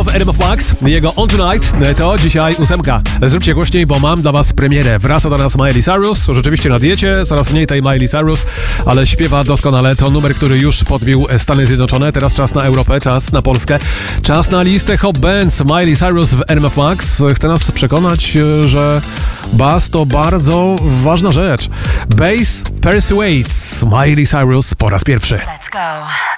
w RMF Max. Jego On Tonight to dzisiaj 8. Zróbcie głośniej, bo mam dla was premierę. Wraca do nas Miley Cyrus, rzeczywiście na diecie, coraz mniej tej Miley Cyrus, ale śpiewa doskonale. To numer, który już podbił Stany Zjednoczone. Teraz czas na Europę, czas na Polskę, czas na listę Hot Bands. Miley Cyrus w RMF Max chce nas przekonać, że bass to bardzo ważna rzecz. Bass Persuades, Miley Cyrus po raz pierwszy. Let's go.